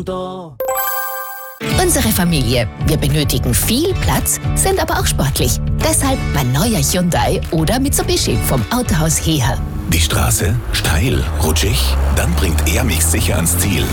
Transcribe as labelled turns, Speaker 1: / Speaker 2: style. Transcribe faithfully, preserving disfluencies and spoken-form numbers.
Speaker 1: schon da.
Speaker 2: Unsere Familie. Wir benötigen viel Platz, sind aber auch sportlich. Deshalb mein neuer Hyundai oder Mitsubishi vom Autohaus Heher.
Speaker 3: Die Straße? Steil? Rutschig? Dann bringt er mich sicher ans Ziel.